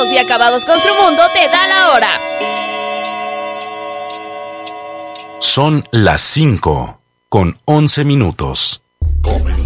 Caos y Acabados Construmundo te da la hora. Son las 5:11.